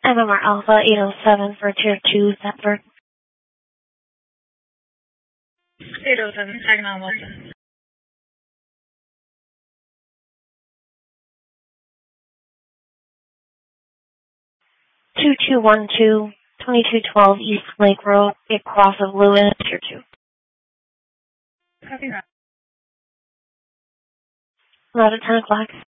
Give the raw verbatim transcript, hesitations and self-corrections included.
M M R Alpha eight oh seven for Tier two, Thetford. eight oh seven, tagging on Wilson. two two one two, twenty-two twelve East Lake Road, across of Lewis, Tier two. Copy that. About at ten o'clock.